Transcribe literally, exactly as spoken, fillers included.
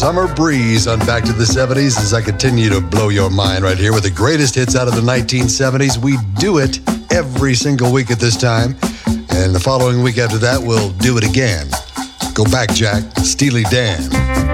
Summer breeze on Back to the seventies as I continue to blow your mind right here with the greatest hits out of the nineteen seventies. We do it every single week at this time, and the following week after that, we'll do it again. Go back, Jack. Steely Dan.